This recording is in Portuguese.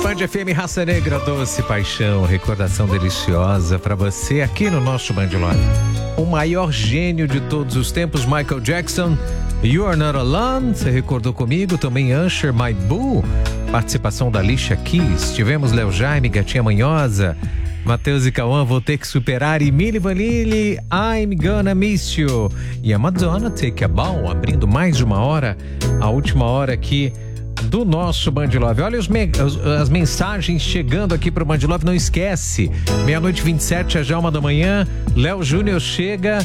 Band FM Raça Negra, doce paixão, recordação deliciosa pra você aqui no nosso Band Love. O maior gênio de todos os tempos, Michael Jackson, You Are Not Alone, você recordou comigo, também Usher, My Boo, participação da Alicia Keys, tivemos Léo Jaime, Gatinha Manhosa, Matheus e Cauã, Vou Ter Que Superar, e Milli Vanilli, I'm Gonna Miss You, e a Madonna, Take a Bow, abrindo mais de uma hora, a última hora aqui do nosso Band Love. Olha as mensagens chegando aqui pro Band Love. Não esquece, 00:27, às 1h da manhã, Léo Júnior chega